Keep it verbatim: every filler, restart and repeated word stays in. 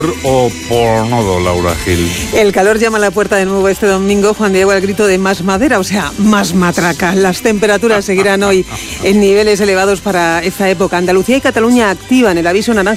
o por nodo, Laura Gil. El calor llama a la puerta de nuevo este domingo, Juan Diego, al grito de más madera, o sea, más matraca. Las temperaturas seguirán hoy en niveles elevados para esta época. Andalucía y Cataluña activan el aviso naranja